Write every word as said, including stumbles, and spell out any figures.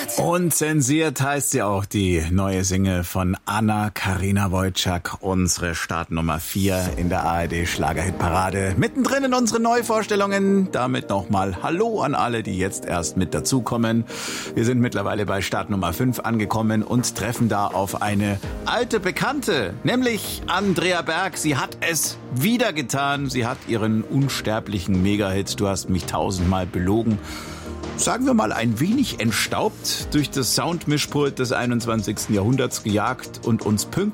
Unzensiert heißt sie auch, die neue Single von Anna-Karina Wojcik, unsere Startnummer vier in der A R D Schlagerhitparade. Mittendrin in unseren Neuvorstellungen. Damit nochmal Hallo an alle, die jetzt erst mit dazukommen. Wir sind mittlerweile bei Startnummer fünf angekommen und treffen da auf eine alte Bekannte, nämlich Andrea Berg. Sie hat es wieder getan. Sie hat ihren unsterblichen Mega-Hit "Du hast mich tausendmal belogen", sagen wir mal, ein wenig entstaubt durch das Soundmischpult des einundzwanzigsten Jahrhunderts gejagt und uns pünktlich